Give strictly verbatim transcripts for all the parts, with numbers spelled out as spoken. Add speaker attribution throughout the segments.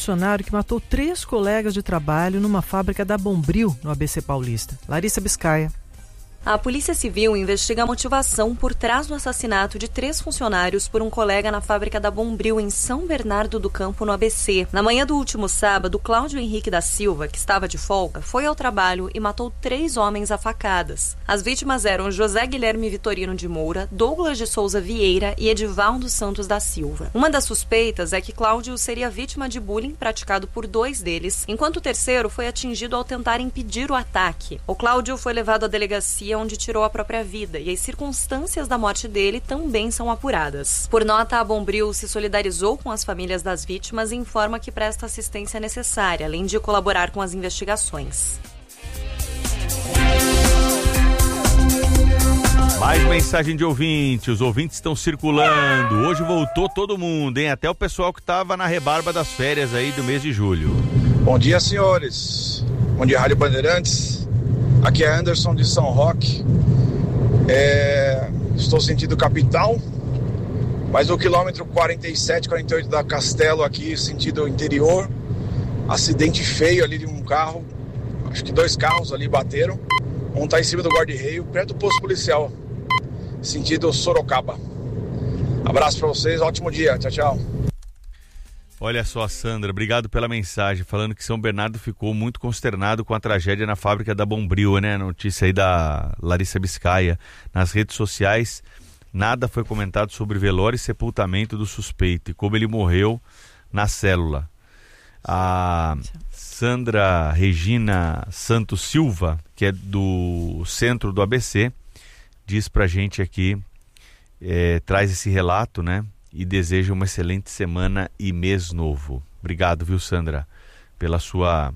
Speaker 1: funcionário que matou três colegas de trabalho numa fábrica da Bombril, no A B C Paulista. Larissa Biscaia.
Speaker 2: A Polícia Civil investiga a motivação por trás do assassinato de três funcionários por um colega na fábrica da Bombril, em São Bernardo do Campo, no A B C. Na manhã do último sábado, Cláudio Henrique da Silva, que estava de folga, foi ao trabalho e matou três homens a facadas. As vítimas eram José Guilherme Vitorino de Moura, Douglas de Souza Vieira e Edivaldo Santos da Silva. Uma das suspeitas é que Cláudio seria vítima de bullying praticado por dois deles, enquanto o terceiro foi atingido ao tentar impedir o ataque. O Cláudio foi levado à delegacia, onde tirou a própria vida, e as circunstâncias da morte dele também são apuradas. Por nota, a Bombril se solidarizou com as famílias das vítimas e informa que presta assistência necessária, além de colaborar com as investigações.
Speaker 3: Mais mensagem de ouvinte, os ouvintes estão circulando. Hoje voltou todo mundo, hein? Até o pessoal que estava na rebarba das férias aí do mês de julho.
Speaker 4: Bom dia, senhores. Bom dia, Rádio Bandeirantes. Aqui é Anderson de São Roque. É, estou sentindo capital, mas o quilômetro quarenta e sete, quarenta e oito da Castelo aqui, sentido interior. Acidente feio ali de um carro. Acho que dois carros ali bateram. Um tá em cima do guarda-reio, perto do posto policial. Sentido Sorocaba. Abraço pra vocês, ótimo dia. Tchau, tchau.
Speaker 3: Olha só, Sandra, obrigado pela mensagem, falando que São Bernardo ficou muito consternado com a tragédia na fábrica da Bombril, né? Notícia aí da Larissa Biscaia. Nas redes sociais, nada foi comentado sobre velório e sepultamento do suspeito e como ele morreu na célula. A Sandra Regina Santos Silva, que é do centro do A B C, diz pra gente aqui, é, traz esse relato, né? E deseja uma excelente semana e mês novo. Obrigado, viu, Sandra, pela sua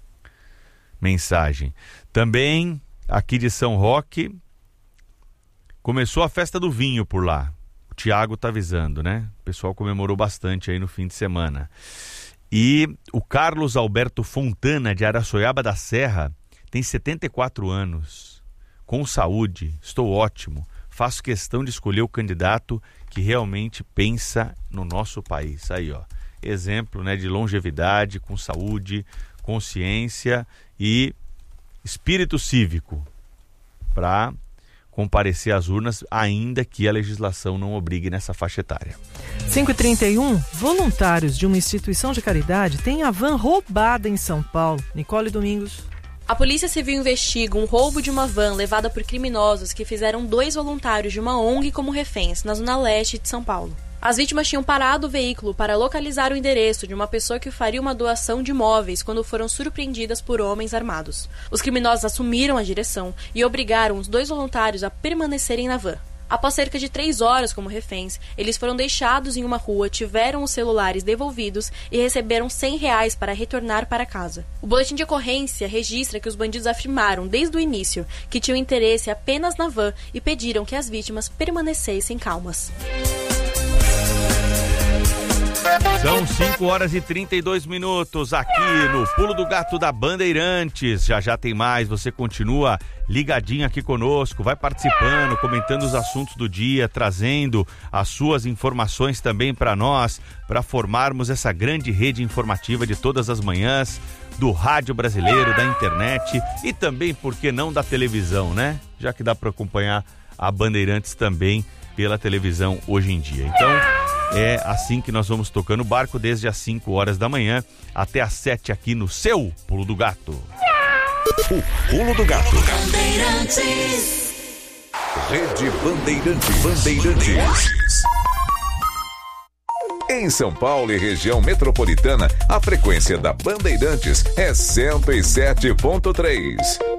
Speaker 3: mensagem. Também, aqui de São Roque, começou a festa do vinho por lá. O Tiago tá avisando, né? O pessoal comemorou bastante aí no fim de semana. E o Carlos Alberto Fontana, de Araçoiaba da Serra, tem setenta e quatro anos. Com saúde, estou ótimo. Faço questão de escolher o candidato que realmente pensa no nosso país. Aí, ó, exemplo, né, de longevidade, com saúde, consciência e espírito cívico para comparecer às urnas, ainda que a legislação não obrigue nessa faixa etária.
Speaker 1: cinco e trinta e um, voluntários de uma instituição de caridade têm a van roubada em São Paulo. Nicole Domingos.
Speaker 2: A Polícia Civil investiga um roubo de uma van levada por criminosos que fizeram dois voluntários de uma O N G como reféns na zona leste de São Paulo. As vítimas tinham parado o veículo para localizar o endereço de uma pessoa que faria uma doação de móveis quando foram surpreendidas por homens armados. Os criminosos assumiram a direção e obrigaram os dois voluntários a permanecerem na van. Após cerca de três horas como reféns, eles foram deixados em uma rua, tiveram os celulares devolvidos e receberam cem reais para retornar para casa. O boletim de ocorrência registra que os bandidos afirmaram desde o início que tinham interesse apenas na van e pediram que as vítimas permanecessem calmas.
Speaker 3: São cinco horas e trinta e dois minutos aqui no Pulo do Gato da Bandeirantes. Já já tem mais, você continua ligadinho aqui conosco, vai participando, comentando os assuntos do dia, trazendo as suas informações também para nós, para formarmos essa grande rede informativa de todas as manhãs, do rádio brasileiro, da internet e também, por que não, da televisão, né? Já que dá para acompanhar a Bandeirantes também pela televisão hoje em dia. Então, é assim que nós vamos tocando o barco desde as cinco horas da manhã até as sete aqui no seu Pulo do Gato.
Speaker 5: O Pulo do Gato. Bandeirantes. Rede Bandeirantes. Bandeirantes. Em São Paulo e região metropolitana, a frequência da Bandeirantes é cento e sete ponto três.